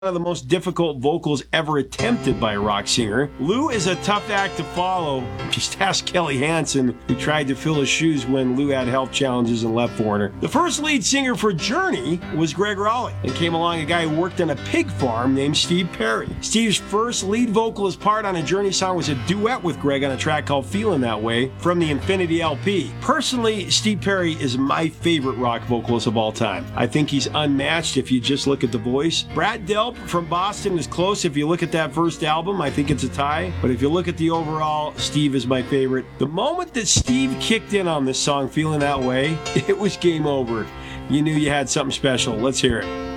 of the most difficult vocals ever attempted by a rock singer. Lou is a tough act to follow. Just ask Kelly Hansen, who tried to fill his shoes when Lou had health challenges and left Foreigner. The first lead singer for Journey was Greg Raleigh, and came along a guy who worked on a pig farm named Steve Perry. Steve's first lead vocalist part on a Journey song was a duet with Greg on a track called Feelin' That Way from the Infinity LP. Personally, Steve Perry is my favorite rock vocalist of all time. I think he's unmatched if you just look at the voice. Brad Delp from Boston is close if you look at that first album. I think it's a tie. But if you look at the overall, Steve is my favorite. The moment that Steve kicked in on this song, Feelin' That Way, it was game over. You knew you had something special. Let's hear it.